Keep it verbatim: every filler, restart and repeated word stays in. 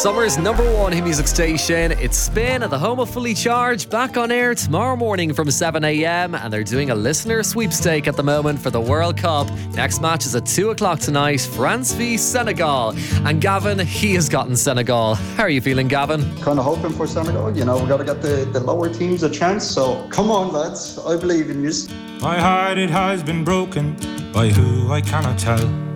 Summer's number one hit music station. It's Spin at the home of Fully Charged, back on air tomorrow morning from seven a.m. and they're doing a listener sweepstake at the moment for the World Cup. Next match is at two o'clock tonight, France v Senegal. And Gavin, he has gotten Senegal. How are you feeling, Gavin? Kind of hoping for Senegal, you know, we've got to get the, the lower teams a chance, so come on lads, I believe in you. My heart, it has been broken by who I cannot tell.